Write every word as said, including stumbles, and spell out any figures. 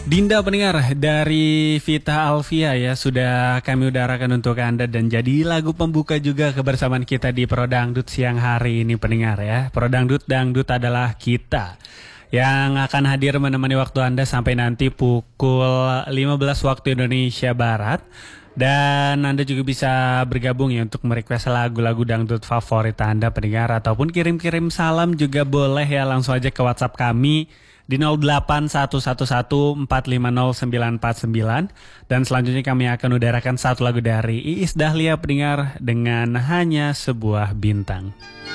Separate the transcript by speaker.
Speaker 1: Dinda pendengar dari Vita Alvia ya sudah kami udarakan untuk Anda dan jadi lagu pembuka juga kebersamaan kita di Pro Dangdut siang hari ini pendengar ya. Pro Dangdut, Dangdut adalah kita yang akan hadir menemani waktu Anda sampai nanti pukul lima belas waktu Indonesia Barat. Dan Anda juga bisa bergabung ya untuk merequest lagu-lagu dangdut favorit Anda pendengar, ataupun kirim-kirim salam juga boleh ya, langsung aja ke WhatsApp kami di nol delapan satu satu satu empat lima nol sembilan empat sembilan. Dan selanjutnya kami akan udarakan satu lagu dari Iis Dahlia pendengar dengan Hanya Sebuah Bintang.